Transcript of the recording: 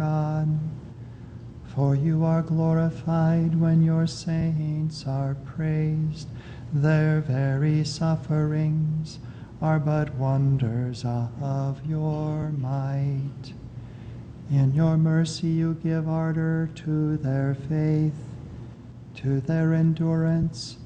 God. For you are glorified when your saints are praised. Their very sufferings are but wonders of your might. In your mercy you give ardor to their faith, to their endurance,